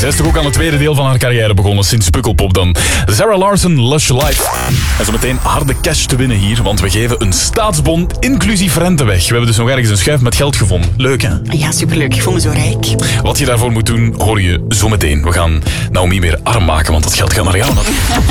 Zij is toch ook aan het tweede deel van haar carrière begonnen, sinds Pukkelpop dan. Zara Larsson, Lush Life. En zo meteen harde cash te winnen hier, want we geven een staatsbon inclusief rente weg. We hebben dus nog ergens een schuif met geld gevonden. Leuk, hè? Ja, superleuk. Ik voel me zo rijk. Wat je daarvoor moet doen, hoor je zo meteen. We gaan Naomi meer arm maken, want dat geld gaat naar jou natuurlijk.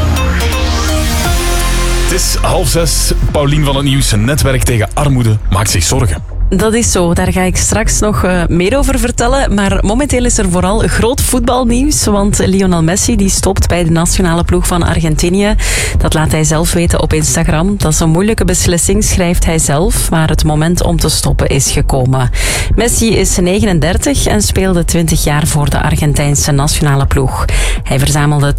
Het is 5:30. Paulien van het Nieuws. Een netwerk tegen armoede maakt zich zorgen. Dat is zo, daar ga ik straks nog meer over vertellen. Maar momenteel is er vooral groot voetbalnieuws. Want Lionel Messi die stopt bij de nationale ploeg van Argentinië. Dat laat hij zelf weten op Instagram. Dat is een moeilijke beslissing, schrijft hij zelf. Maar het moment om te stoppen is gekomen. Messi is 39 en speelde 20 jaar voor de Argentijnse nationale ploeg. Hij verzamelde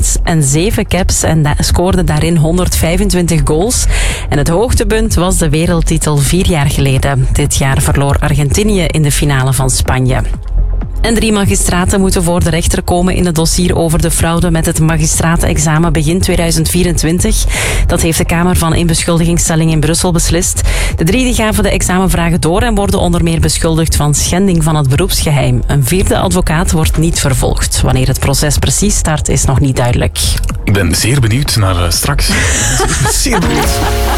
207 caps en scoorde daarin 125 goals. En het hoogtepunt was de wereldtitel 4 jaar geleden. Dit jaar verloor Argentinië in de finale van Spanje. En 3 magistraten moeten voor de rechter komen in het dossier over de fraude met het magistratenexamen begin 2024. Dat heeft de Kamer van Inbeschuldigingsstelling in Brussel beslist. De 3 die gaven de examenvragen door en worden onder meer beschuldigd van schending van het beroepsgeheim. Een 4e advocaat wordt niet vervolgd. Wanneer het proces precies start is nog niet duidelijk. Ik ben zeer benieuwd naar straks. Zeer benieuwd.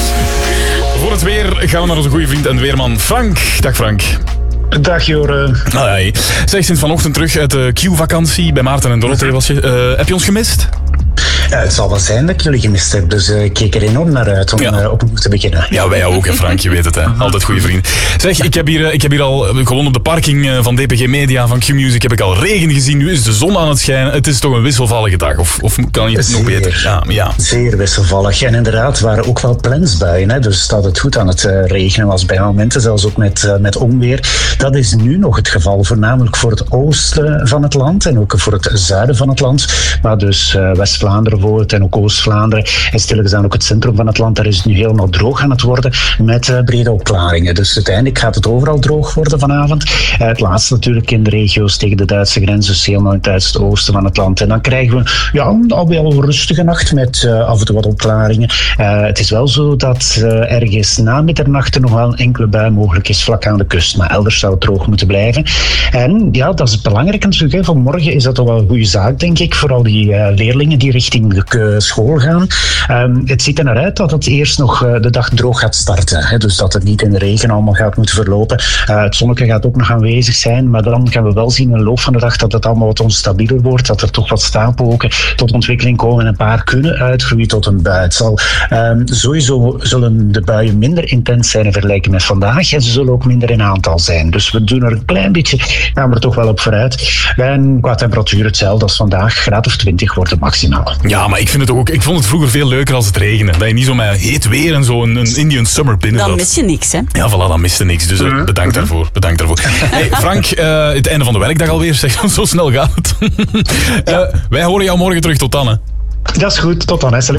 Voor het weer gaan we naar onze goede vriend en weerman Frank. Dag Frank. Dag Joren. Hoi. Zeg, sinds vanochtend terug uit de Q-vakantie bij Maarten en Dorothee was je. Heb je ons gemist? Ja, het zal wel zijn dat ik jullie gemist heb, dus ik keek er enorm naar uit om opnieuw te beginnen. Ja, wij ook, hè, Frank, je weet het, hè. Altijd goede vriend. Zeg, ik heb hier al gewoon op de parking van DPG Media, van Q-Music, heb ik al regen gezien. Nu is de zon aan het schijnen. Het is toch een wisselvallige dag, of kan je het nog beter? Ja. Zeer wisselvallig. En inderdaad waren ook wel plensbuien, hè, dus dat het goed aan het regenen was bij momenten, zelfs ook met onweer. Dat is nu nog het geval, voornamelijk voor het oosten van het land en ook voor het zuiden van het land. Maar dus West-Vlaanderen en ook Oost-Vlaanderen en stilletjes ook het centrum van het land, daar is het nu helemaal droog aan het worden met brede opklaringen. Dus uiteindelijk gaat het overal droog worden vanavond. Het laatste natuurlijk in de regio's tegen de Duitse grens, dus helemaal in het oosten van het land. En dan krijgen we alweer een rustige nacht met af en toe wat opklaringen. Het is wel zo dat ergens na middernacht er nog wel een enkele bui mogelijk is vlak aan de kust, maar elders zou het droog moeten blijven. En ja, dat is belangrijk natuurlijk. Vanmorgen is dat toch wel een goede zaak, denk ik, voor al die leerlingen die richting de school gaan. Het ziet er naar uit dat het eerst nog de dag droog gaat starten. Hè, dus dat het niet in de regen allemaal gaat moeten verlopen. Het zonnetje gaat ook nog aanwezig zijn, maar dan gaan we wel zien in de loop van de dag dat het allemaal wat onstabieler wordt, dat er toch wat stapelwolken tot ontwikkeling komen en een paar kunnen uitgroeien tot een bui. Het zal, sowieso zullen de buien minder intens zijn in vergelijking met vandaag en ze zullen ook minder in aantal zijn. Dus we doen er een klein beetje, gaan we er toch wel op vooruit. En qua temperatuur hetzelfde als vandaag, graad of 20 wordt het maximaal. Ja, maar ik vind het ook. Ik vond het vroeger veel leuker als het regende. Dat je niet zo met heet weer en zo een Indian summer binnen zat. Dan mis je niks, hè? Ja, voilà, dan miste niks. Dus bedankt daarvoor. Hey, Frank, het einde van de werkdag alweer. Zeg, zo snel gaat het. Wij horen jou morgen terug. Tot dan, hè. Dat is goed. Tot dan, hè.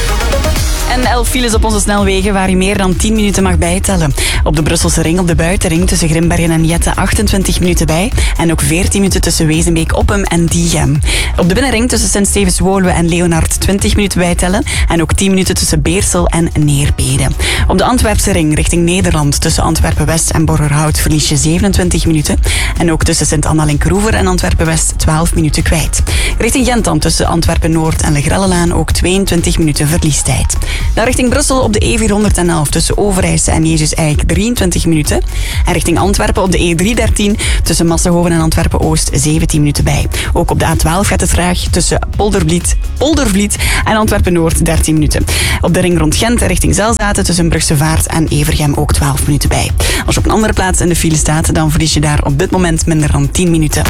En 11 files op onze snelwegen waar je meer dan 10 minuten mag bijtellen. Op de Brusselse ring, op de buitenring tussen Grimbergen en Jette 28 minuten bij. En ook 14 minuten tussen Wezenbeek, Oppem en Diegem. Op de binnenring tussen Sint-Stevens-Woluwe en Leonard 20 minuten bijtellen. En ook 10 minuten tussen Beersel en Neerbede. Op de Antwerpse ring richting Nederland tussen Antwerpen-West en Borgerhout verlies je 27 minuten. En ook tussen Sint-Anna-Linkeroever en Antwerpen-West 12 minuten kwijt. Richting Gent dan tussen Antwerpen-Noord en Legrellelaan ook 22 minuten verliestijd. Dan richting Brussel op de E411 tussen Overijse en Jezus-Eik 23 minuten. En richting Antwerpen op de E313 tussen Massenhoven en Antwerpen-Oost 17 minuten bij. Ook op de A12 gaat het traag tussen Poldervliet en Antwerpen-Noord 13 minuten. Op de ring rond Gent richting Zelzaten tussen Brugse Vaart en Evergem ook 12 minuten bij. Als je op een andere plaats in de file staat, dan verlies je daar op dit moment minder dan 10 minuten.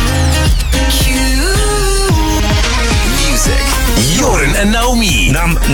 Joren en Naomi.